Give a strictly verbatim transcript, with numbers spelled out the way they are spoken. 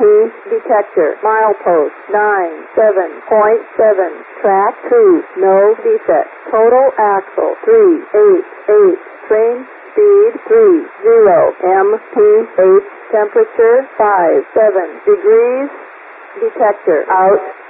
detector, milepost nine seven point seven, track two, no defect, total axle three eight eight, train speed three zero, M P H temperature five seven degrees, detector out.